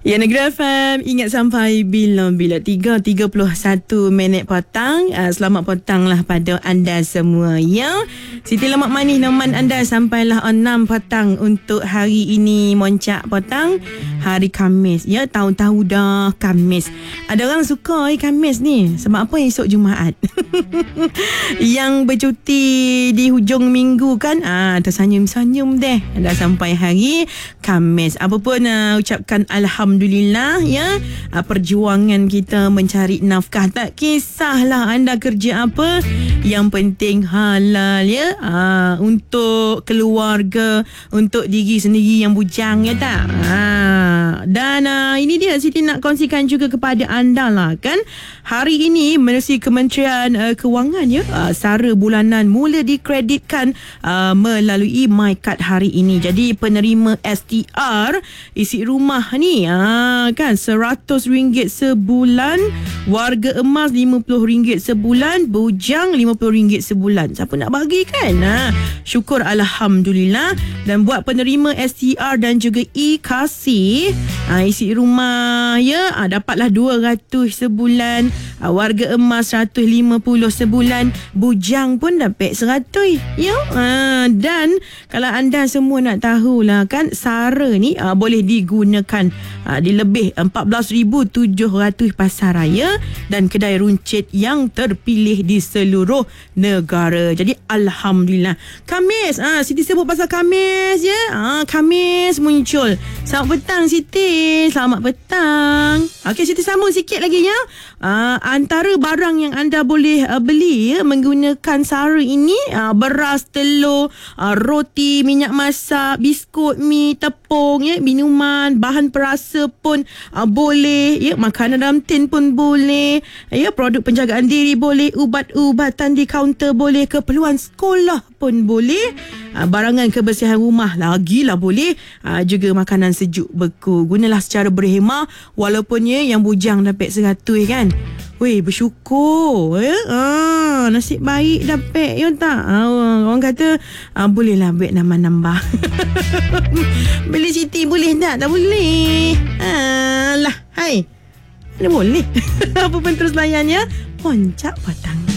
Ya, Negeri FM, ingat sampai bila-bila 3.31 minit petang. Selamat petang lah pada anda semua ya. Siti Lemak Manis neman anda sampailah 6 petang untuk hari ini, moncak petang hari Khamis ya. Tahu-tahu dah Khamis. Ada orang suka Khamis ni. Sebab apa? Esok Jumaat. Yang bercuti di hujung minggu kan, tersenyum-senyum deh. Dah sampai hari Khamis. Apa pun ucapkan Alhamdulillah ya. Perjuangan kita mencari nafkah, tak kisahlah anda kerja apa, yang penting halal ya. Untuk keluarga, untuk diri sendiri yang bujang ya tak. Dan ini dia Siti nak kongsikan juga kepada anda lah kan. Hari ini menerusi Kementerian Kewangan ya, sara bulanan mula dikreditkan melalui MyKad hari ini. Jadi penerima STR isi rumah ni kan RM100 sebulan, warga emas RM50 sebulan, bujang RM50 sebulan. Siapa nak bagi kan? Syukur Alhamdulillah. Dan buat penerima STR dan juga e-kasih, isi rumah ya, dapatlah RM200 sebulan, warga emas RM150 sebulan, bujang pun dapat RM100 ya. Dan kalau anda semua nak tahulah kan, sara ni boleh digunakan di lebih 14,700 pasar raya dan kedai runcit yang terpilih di seluruh negara. Jadi Alhamdulillah. Khamis, Siti sebut pasal Khamis ya. Khamis muncul. Selamat petang Siti. Selamat petang. Okey, Siti sambung sikit lagi ya. Antara barang yang anda boleh beli ya, menggunakan sara ini, beras, telur, roti, minyak masak, biskut, mi, tepung ya, minuman, bahan perasa pun boleh ya, makanan dalam tin pun boleh ya, produk penjagaan diri boleh, ubat-ubatan di kaunter boleh, keperluan sekolah pun boleh, barangan kebersihan rumah lagilah boleh, juga makanan sejuk beku. Gunalah secara berhemah, walaupun ya yang bujang dapat RM100 kan. Weh, bersyukur ya. Nasib baik dapat ya tak. Orang kata bolehlah buat nambah-nambah. Beli Siti boleh tak? Tak boleh. Lah, hai. Mana boleh. Apa pun terus layan ya. Poncak Petang.